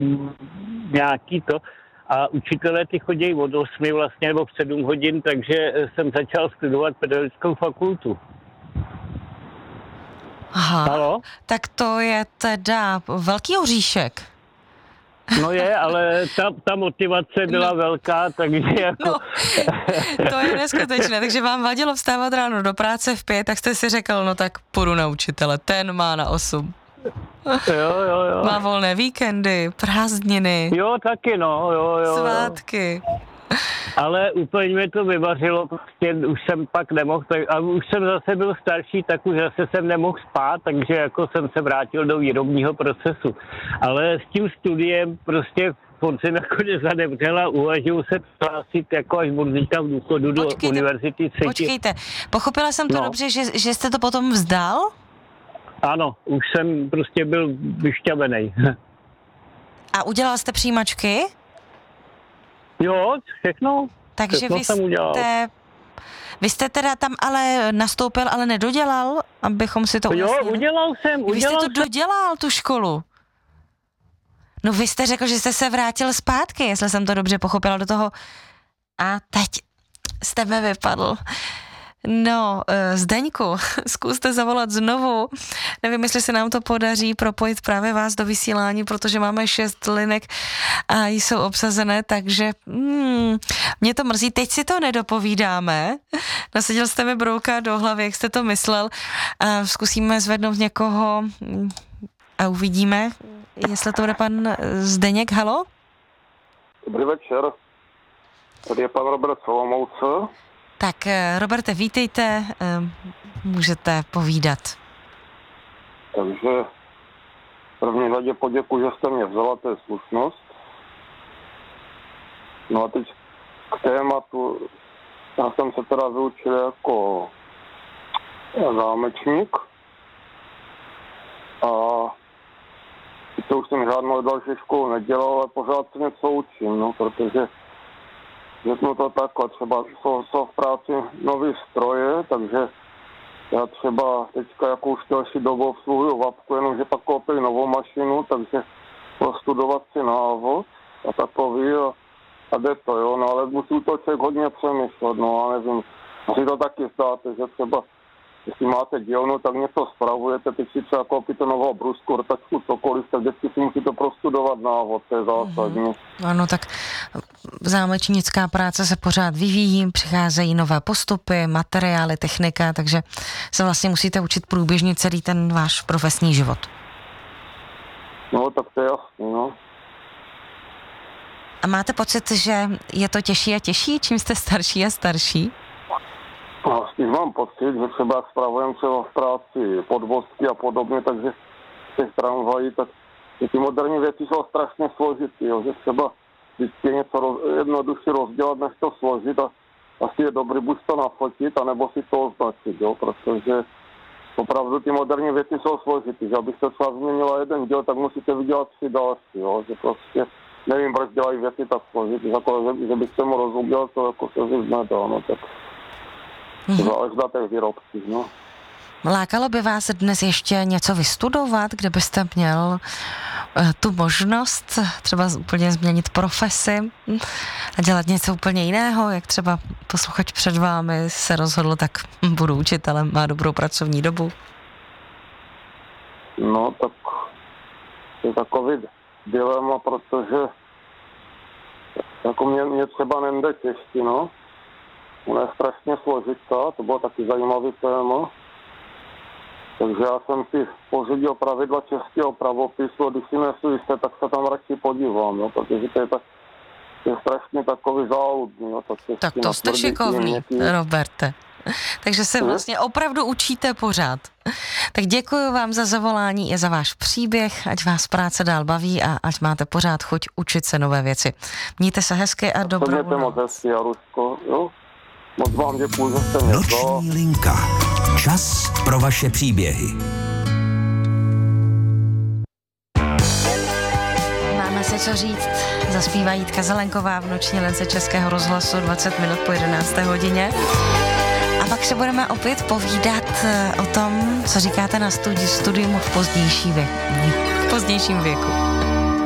nějaký to. A učitelé ty chodí od 8 vlastně, nebo v 7 hodin, takže jsem začal studovat pedagogickou fakultu. Aha, Halo? tak to je teda velký oříšek. No je, ale ta motivace byla velká, takže jako... No, to je neskutečné, takže vám vadilo vstávat ráno do práce v 5, tak jste si řekl, no tak půjdu na učitele, ten má na 8. Jo. Má volné víkendy, prázdniny. Jo, taky no, jo. Svátky. Ale úplně mě to vyvařilo, prostě už jsem pak nemohl, a už jsem zase byl starší, tak už zase jsem nemohl spát, takže jako jsem se vrátil do výrobního procesu. Ale s tím studiem prostě on se nakonec zanevřel a uvažuji se hlásit jako až budu v důchodu do univerzity. Počkejte, pochopila jsem to dobře, že jste to potom vzdal? Ano, už jsem prostě byl vyšťavený. A udělal jste přijímačky? Jo, všechno. Takže všechno vy jste teda tam ale nastoupil, ale nedodělal, abychom si to ujasnili? Jo, udělal jsem. Vy jste to dodělal, tu školu? No vy jste řekl, že jste se vrátil zpátky, jestli jsem to dobře pochopila do toho. A teď jste mi vypadl. No, Zdeňku, zkuste zavolat znovu. Nevím, jestli se nám to podaří propojit právě vás do vysílání, protože máme 6 linek a jsou obsazené, takže mě to mrzí. Teď si to nedopovídáme. Nasadil jste mi brouka do hlavy, jak jste to myslel. Zkusíme zvednout někoho a uvidíme, jestli to bude pan Zdeněk. Halo? Dobrý večer. Tady je pan Robert Solomouce. Tak, Roberte, vítejte, můžete povídat. Takže v první řadě poděkuji, že jste mě vzala, to je slušnost. No a teď k tématu, já jsem se teda vyučil jako zámečník a to už jsem žádnou další školu nedělal, ale pořád se něco učím, no, protože řeknu to takhle, třeba jsou v práci nový stroje, takže já třeba teďka jako už další dobu obsluhuju Vapku, jenomže pak koupili novou mašinu, takže prostudovat si návod a takový a jde to, jo, no ale musí to člověk hodně přemýšlet, no a nevím, asi to taky zdáte, že třeba jestli máte dílnu, tak něco spravujete, teď si třeba koupíte novou brusku, rtačku, cokoliv, tak vždycky si musíte prostudovat návod, to je zásadní. Ano, tak zámečnická práce se pořád vyvíjí, přicházejí nové postupy, materiály, technika, takže se vlastně musíte učit průběžně celý ten váš profesní život. No, tak to je jasný, no. A máte pocit, že je to těžší a těžší, čím jste starší a starší? A s tím mám pocit, že třeba spravujeme třeba v práci podvozky a podobně, takže těch tramvají, tak ty moderní věci jsou strašně složitý, jo, že třeba vždycky je něco jednodušší rozdělat, než to složit a asi je dobrý buď to nafotit, anebo si to označit, jo, protože opravdu ty moderní věci jsou složitý, že abyste třeba změnila jeden díl, tak musíte vydělat 3 další, jo, že prostě nevím, proč dělají věci tak složitý, jako, že byste mu rozuměl, to jako se říct nedá, no tak záleží na těch výrobcích, no. Lákalo by vás dnes ještě něco vystudovat, kde byste měl tu možnost třeba úplně změnit profesi a dělat něco úplně jiného, jak třeba posluchač před vámi se rozhodl, tak budu učitelem, má dobrou pracovní dobu? No, tak je takový dilema, protože jako mě třeba nejde čeština, ona je strašně složitá, to bylo taky zajímavý téma. Takže já jsem si pořídil pravidla českého pravopisu a když si nejsou jisté, tak se tam radši podívám, no, protože to je strašně takový záludný. No, tak to jste šikovný, Roberte. Takže se vlastně opravdu učíte pořád. Tak děkuji vám za zavolání i za váš příběh, ať vás práce dál baví a ať máte pořád chuť učit se nové věci. Mějte se hezky a dobrou noc. Moc hezky, Jaruško, jo? Moc vám děkuji, že jste mě vzal. Noční linka. Čas pro vaše příběhy. Máme se co říct. Zaspívá Jitka Zelenková v noční lince Českého rozhlasu 20 minut po 11. hodině. A pak se budeme opět povídat o tom, co říkáte na studium v pozdějším věku.